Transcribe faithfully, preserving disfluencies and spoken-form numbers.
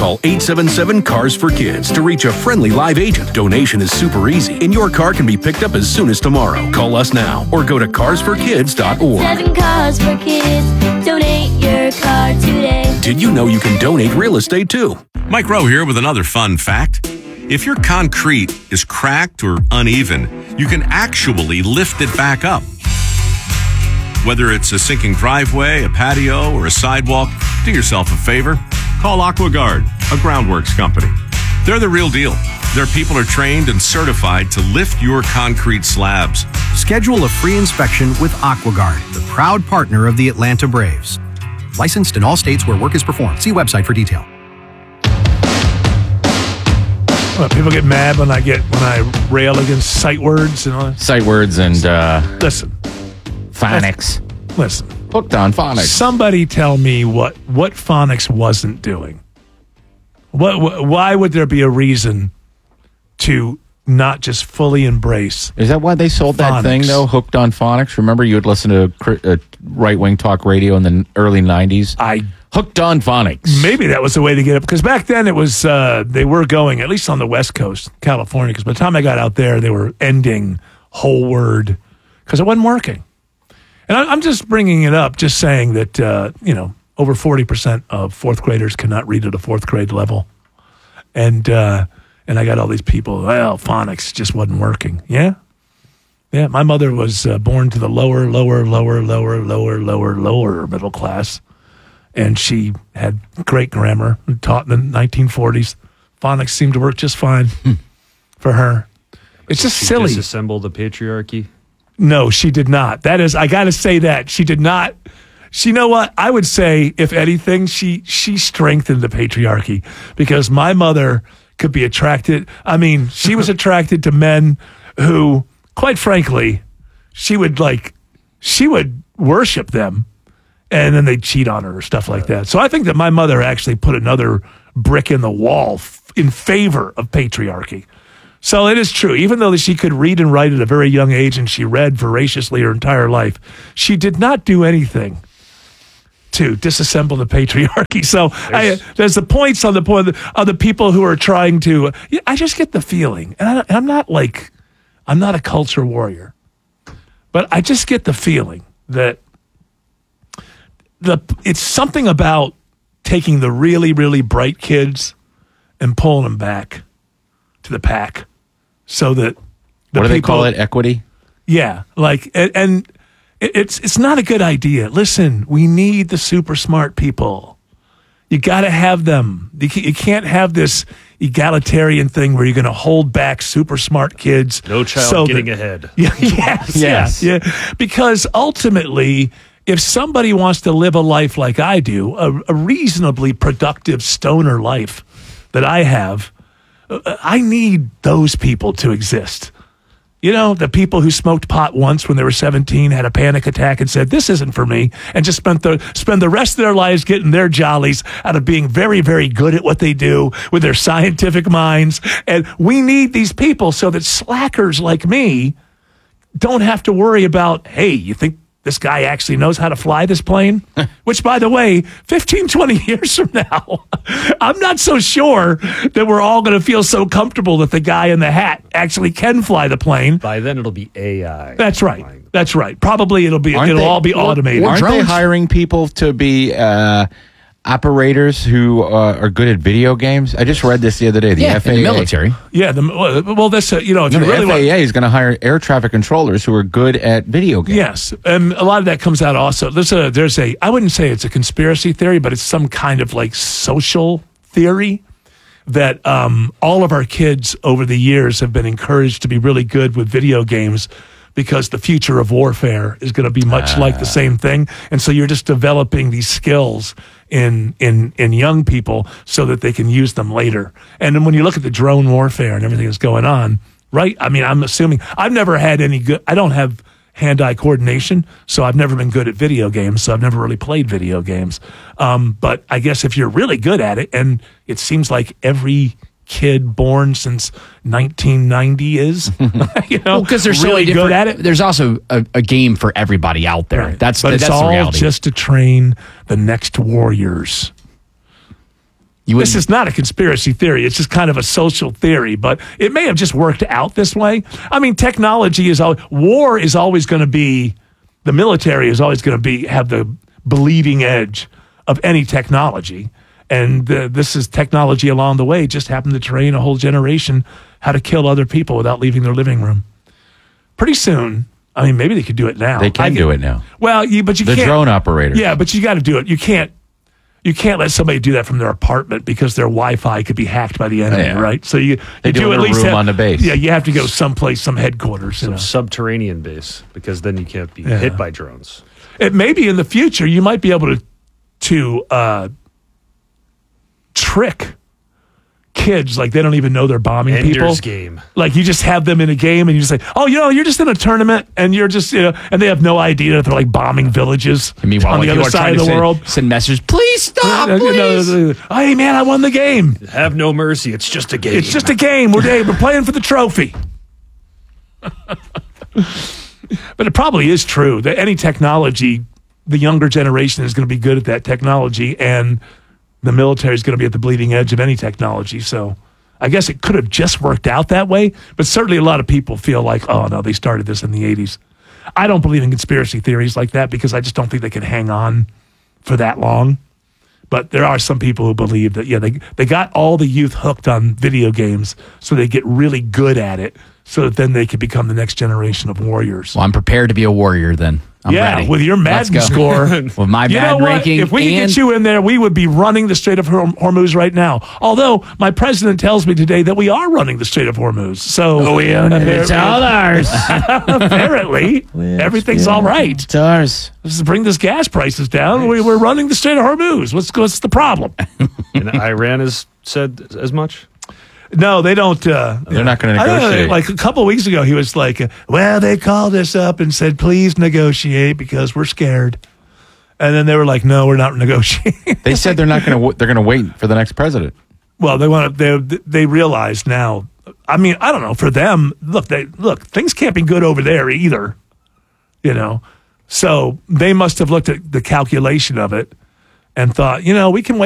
Call eight seven seven, C A R S for Kids to reach a friendly live agent. Donation is super easy, and your car can be picked up as soon as tomorrow. Call us now or go to cars for kids dot org. Seven Cars for Kids. Donate your car today. Did you know you can donate real estate too? Mike Rowe here with another fun fact. If your concrete is cracked or uneven, you can actually lift it back up. Whether it's a sinking driveway, a patio, or a sidewalk, do yourself a favor. Call AquaGuard, a groundworks company. They're the real deal. Their people are trained and certified to lift your concrete slabs. Schedule a free inspection with AquaGuard, the proud partner of the Atlanta Braves. Licensed in all states where work is performed. See website for detail. Well, people get mad when I get when I rail against sight words and all that. Sight words and uh, Listen, phonics. listen. Hooked on phonics. Somebody tell me what what phonics wasn't doing. What, what? Why would there be a reason to not just fully embrace? Is that why they sold that phonics? thing, though? Hooked on phonics? Remember you would listen to cri- uh, right-wing talk radio in the early nineties? I Hooked on phonics. Maybe that was the way to get it, because back then it was uh, they were going, at least on the West Coast, California, because by the time I got out there, they were ending whole word because it wasn't working. And I, I'm just bringing it up, just saying that, uh, you know, over forty percent of fourth graders cannot read at a fourth grade level. And uh, and I got all these people, well, phonics just wasn't working. Yeah? Yeah, my mother was uh, born to the lower, lower, lower, lower, lower, lower, lower middle class. And she had great grammar and taught in the nineteen forties. Phonics seemed to work just fine for her. It's just she silly. Disassemble the patriarchy? No, she did not. That is, I got to say that. She did not. She, you know what? I would say, if anything, she she strengthened the patriarchy, because my mother could be attracted. I mean, she was attracted to men who, quite frankly, she would like, she would worship them. And then they'd cheat on her or stuff like that. So I think that my mother actually put another brick in the wall f- in favor of patriarchy. So it is true. Even though she could read and write at a very young age, and she read voraciously her entire life, she did not do anything to disassemble the patriarchy. So I, there's the points on the point of the, of the people who are trying to. I just get the feeling, and I, I'm not like, I'm not a culture warrior, but I just get the feeling that The it's something about taking the really, really bright kids and pulling them back to the pack, so that the what do they people, call it? Equity? Yeah, like and, and it, it's it's not a good idea. Listen, we need the super smart people. You got to have them. You, you can't have this egalitarian thing where you're going to hold back super smart kids. No child so getting that, ahead. Yeah, yes, Yes. yeah, yeah. Because ultimately, if somebody wants to live a life like I do, a, a reasonably productive stoner life that I have, uh, I need those people to exist. You know, the people who smoked pot once when they were seventeen, had a panic attack and said, this isn't for me, and just spent the spend the rest of their lives getting their jollies out of being very, very good at what they do with their scientific minds. And we need these people so that slackers like me don't have to worry about, hey, you think this guy actually knows how to fly this plane? Which, by the way, fifteen, twenty years from now, I'm not so sure that we're all going to feel so comfortable that the guy in the hat actually can fly the plane. By then, it'll be A I. That's right. That's right. Probably it'll be. Aren't it'll they- all be automated. Aren't they drones? hiring people to be uh, operators who uh, are good at video games? I just read this the other day. The Yeah, F A A, in the military. Yeah. The, well, well, this. Uh, you know, if No, you the really want. F A A is going to hire air traffic controllers who are good at video games. Yes, and a lot of that comes out also. There's a, there's a, I wouldn't say it's a conspiracy theory, but it's some kind of like social theory that um, all of our kids over the years have been encouraged to be really good with video games, because the future of warfare is going to be much like the same thing. And so you're just developing these skills in in in young people so that they can use them later. And then when you look at the drone warfare and everything that's going on, right? I mean, I'm assuming I've never had any good, I don't have hand-eye coordination, so I've never been good at video games, so I've never really played video games. Um, but I guess if you're really good at it, and it seems like every kid born since nineteen ninety is, you know, Because they're so really different. good at it. There's also a, a game for everybody out there. Right. That's but the, it's that's all the reality. just to train the next warriors. You this wouldn't- is not a conspiracy theory. It's just kind of a social theory, but it may have just worked out this way. I mean, technology is always, war is always going to be, the military is always going to be have the bleeding edge of any technology. And uh, this is technology along the way, just happened to train a whole generation how to kill other people without leaving their living room. Pretty soon, I mean, maybe they could do it now. They can I do it now. Well, you, but you The can't. drone operators. Yeah, but you got to do it. You can't. You can't let somebody do that from their apartment because their Wi-Fi could be hacked by the enemy, Yeah. right? So you, They you do it at in a least room have, on the base. Yeah, you have to go someplace, some headquarters. You Some know. subterranean base, because then you can't be Yeah. hit by drones. It may be in the future you might be able to to uh, trick kids like they don't even know they're bombing Ender's people. Game. Like you just have them in a game and you just say, "Oh, you know, you're just in a tournament," and you're just you know, and they have no idea that they're like bombing villages And meanwhile, on like, the people other are side trying of to the send, world. send messages. Please stop, You know, please. oh, hey man, I won the game. Have no mercy. It's just a game. It's just a game. We're we're playing for the trophy. But it probably is true that any technology, the younger generation is going to be good at that technology, and the military is going to be at the bleeding edge of any technology. So I guess it could have just worked out that way. But certainly a lot of people feel like, oh, no, they started this in the eighties. I don't believe in conspiracy theories like that because I just don't think they can hang on for that long. But there are some people who believe that, yeah, they, they got all the youth hooked on video games so they get really good at it so that then they can become the next generation of warriors. Well, I'm prepared to be a warrior then. I'm yeah, ready. with your Let's Madden go. score. With my You know Madden what? ranking. If we could and get you in there, we would be running the Strait of Horm- Hormuz right now. Although my president tells me today that we are running the Strait of Hormuz. So Oh, we own it. It's all ours. apparently, everything's all right. It's ours. Let's bring this gas prices down. We, we're running the Strait of Hormuz. What's, what's the problem? And Iran has said as much. No, they don't. Uh, They're not going to I don't know, negotiate. like a couple of weeks ago, he was like, uh, well, they called us up and said, please negotiate because we're scared. And then they were like, no, we're not negotiating. They said they're not going to. They're going to wait for the next president. Well, they want to, they, they realize now. I mean, I don't know. For them, look, they look, things can't be good over there either. You know? So they must have looked at the calculation of it and thought, you know, we can wait.